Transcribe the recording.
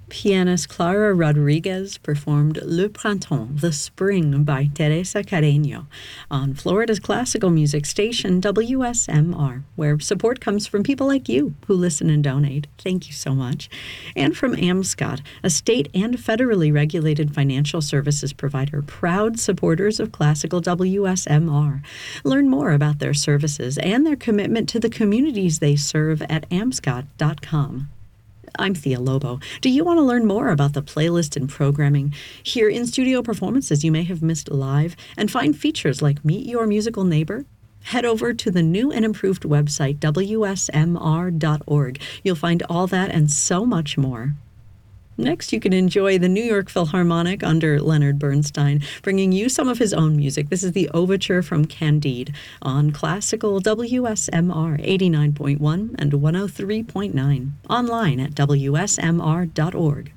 Pianist Clara Rodriguez performed Le Printemps, The Spring by Teresa Carreño on Florida's classical music station WSMR, where support comes from people like you who listen and donate. Thank you so much. And from AMSCOT, a state and federally regulated financial services provider, proud supporters of classical WSMR. Learn more about their services and their commitment to the communities they serve at amscot.com. I'm Thea Lobo. Do you want to learn more about the playlist and programming, hear in-studio performances you may have missed live, and find features like Meet Your Musical Neighbor? Head over to the new and improved website, wsmr.org. You'll find all that and so much more. Next, you can enjoy the New York Philharmonic under Leonard Bernstein, bringing you some of his own music. This is the Overture from Candide on classical WSMR 89.1 and 103.9, online at wsmr.org.